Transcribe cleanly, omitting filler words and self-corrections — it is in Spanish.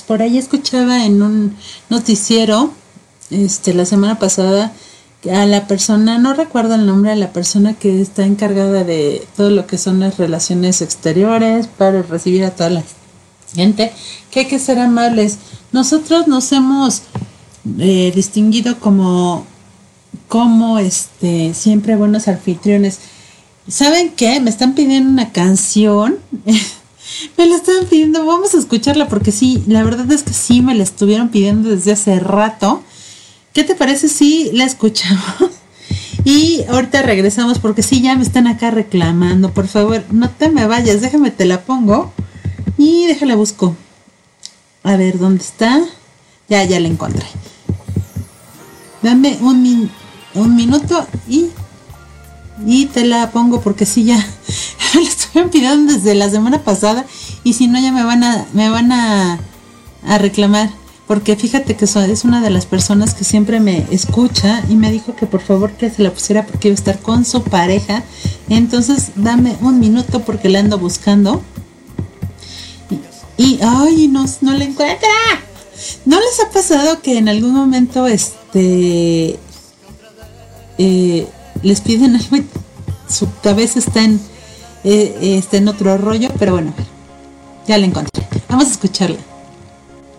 Por ahí escuchaba en un noticiero, la semana pasada, a la persona, no recuerdo el nombre de la persona que está encargada de todo lo que son las relaciones exteriores para recibir a toda la gente, que hay que ser amables. Nosotros nos hemos distinguido como siempre buenos anfitriones. ¿Saben qué? Me están pidiendo una canción. Me la están pidiendo, vamos a escucharla porque sí, la verdad es que sí me la estuvieron pidiendo desde hace rato. ¿Qué te parece si la escuchamos? Y ahorita regresamos porque sí, ya me están acá reclamando. Por favor, no te me vayas, déjame te la pongo y déjala busco. A ver, ¿dónde está? Ya la encontré. Dame un minuto y te la pongo porque sí, ya me la estuvieron pidiendo desde la semana pasada y si no ya me van a reclamar. Porque fíjate que es una de las personas que siempre me escucha y me dijo que por favor que se la pusiera porque iba a estar con su pareja. Entonces dame un minuto porque la ando buscando. Y ¡ay! No la encuentra. ¿No les ha pasado que en algún momento les piden algo y su cabeza está en otro rollo? Pero bueno, ya la encontré. Vamos a escucharla.